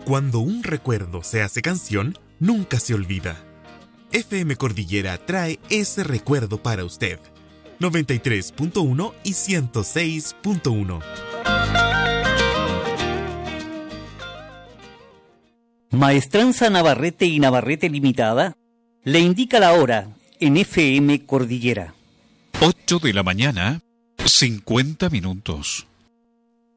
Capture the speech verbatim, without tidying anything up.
Cuando un recuerdo se hace canción, nunca se olvida. F M Cordillera trae ese recuerdo para usted. noventa y tres punto uno y ciento seis punto uno. Maestranza Navarrete y Navarrete Limitada le indica la hora en F M Cordillera. ocho de la mañana, cincuenta minutos.